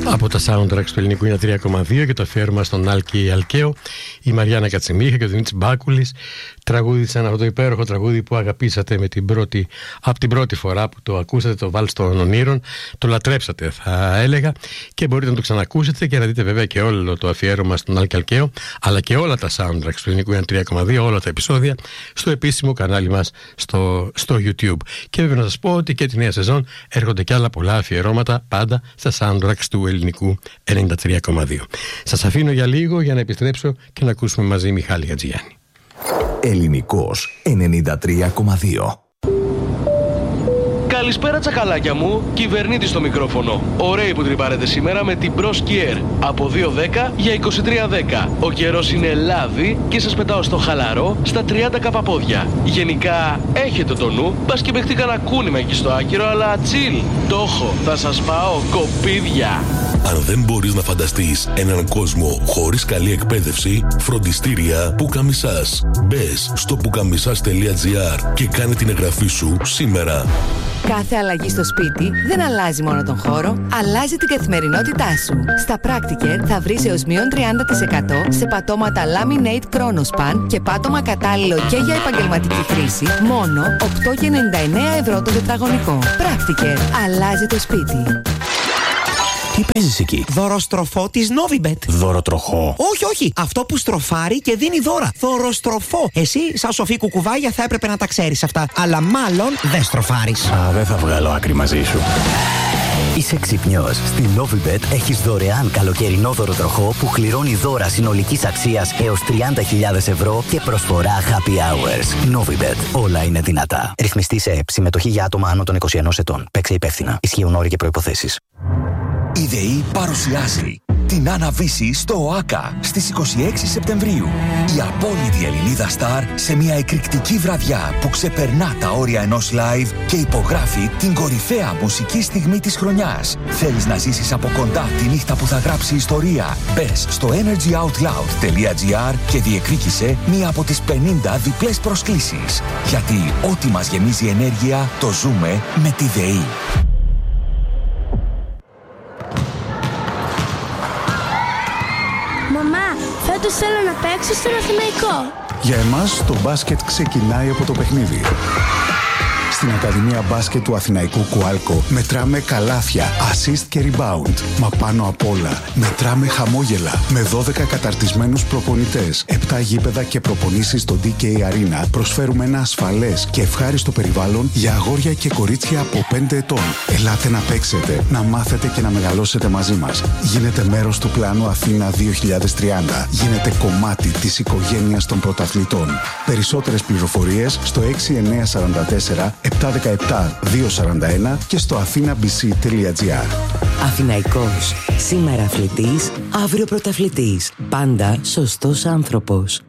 Από τα soundtracks του ελληνικού είναι 3,2 και το αφιέρωμα στον Άλκη Αλκαίο. Η Μαριάννα Κατσιμίχα και ο Δημήτρης Μπάκουλης τραγούδισαν αυτό το υπέροχο τραγούδι που αγαπήσατε από την πρώτη φορά που το ακούσατε, το Βάλς των Ονείρων. Το λατρέψατε, θα έλεγα, και μπορείτε να το ξανακούσετε και να δείτε βέβαια και όλο το αφιέρωμα στον Άλκη Αλκαίο, αλλά και όλα τα soundtracks του ελληνικού είναι 3,2, όλα τα επεισόδια στο επίσημο κανάλι μας στο YouTube. Και βέβαια να σας πω ότι και τη νέα σεζόν έρχονται και άλλα πολλά αφιερώματα πάντα στα soundtracks του ελληνικού 93,2. Σας αφήνω για λίγο για να επιστρέψω και να ακούσουμε μαζί Μιχάλη Χατζηγιάννη. Ελληνικός 93,2. Καλησπέρα τσακαλάκια μου, κυβερνήτης στο μικρόφωνο. Ωραίοι που τρυπάρετε σήμερα με την Bros Kier. Από 2.10 για 23.10. Ο καιρός είναι λάδι και σας πετάω στο χαλαρό στα 30 καπαπόδια. Γενικά έχετε το νου, μπας και παιχτεί κανένα κούνημα εκεί στο άκυρο, αλλά chill. Το έχω, θα σας πάω κοπίδια. Αν δεν μπορείς να φανταστείς έναν κόσμο χωρίς καλή εκπαίδευση, φροντιστήρια Πουκαμισάς. Μπες στο pukamisas.gr και κάνε την εγγραφή σου σήμερα. Κάθε αλλαγή στο σπίτι δεν αλλάζει μόνο τον χώρο, αλλάζει την καθημερινότητά σου. Στα Practiker θα βρεις έως μείον 30% σε πατώματα Laminate Chronospan και πάτωμα κατάλληλο και για επαγγελματική χρήση, μόνο 8,99 ευρώ το τετραγωνικό. Practiker, αλλάζει το σπίτι. Τι παίζεις εκεί? Δωροστροφό της Novibet. Δωροτροχό? Όχι. Αυτό που στροφάρει και δίνει δώρα. Δωροστροφό. Εσύ, σαν σοφή κουκουβάγια, θα έπρεπε να τα ξέρεις αυτά. Αλλά μάλλον δεν στροφάρεις. Δεν θα βγάλω άκρη μαζί σου. Είσαι ξυπνιός. Στη Novibet έχεις δωρεάν καλοκαιρινό δωροτροχό που κληρώνει δώρα συνολικής αξίας έως 30.000 ευρώ και προσφορά happy hours. Novibet. Όλα είναι δυνατά. Ρυθμιστή σε ΕΠ. Συμμετοχή για άτομα άνω των 21 ετών. Παίξε υπεύθυνα. Ισχύουν όροι και προϋποθέσεις. Η ΔΕΗ παρουσιάζει την Αναβίση στο ΟΑΚΑ στις 26 Σεπτεμβρίου. Η απόλυτη Ελληνίδα στάρ σε μια εκρηκτική βραδιά που ξεπερνά τα όρια ενός live και υπογράφει την κορυφαία μουσική στιγμή της χρονιάς. Θέλεις να ζήσεις από κοντά τη νύχτα που θα γράψει ιστορία? Μπες στο energyoutloud.gr και διεκδίκησε μία από τις 50 διπλές προσκλήσεις. Γιατί ό,τι μας γεμίζει ενέργεια το ζούμε με τη ΔΕΗ. Μαμά, φέτος θέλω να παίξω στον Αθηναϊκό. Για εμάς το μπάσκετ ξεκινάει από το παιχνίδι. Στην Ακαδημία Μπάσκετ του Αθηναϊκού Κουάλκο μετράμε καλάθια, assist και rebound. Μα πάνω απ' όλα μετράμε χαμόγελα. Με 12 καταρτισμένους προπονητές, 7 γήπεδα και προπονήσεις στο DK Arena προσφέρουμε ένα ασφαλές και ευχάριστο περιβάλλον για αγόρια και κορίτσια από 5 ετών. Ελάτε να παίξετε, να μάθετε και να μεγαλώσετε μαζί μας. Γίνετε μέρος του πλάνου Αθήνα 2030. Γίνετε κομμάτι της οικογένειας των πρωταθλητών. Περισσότερες πληροφορίες στο 6944 717-241 και στο athenabc.gr. Αθηναϊκός. Σήμερα αθλητής, αύριο πρωταθλητής. Πάντα σωστός άνθρωπος.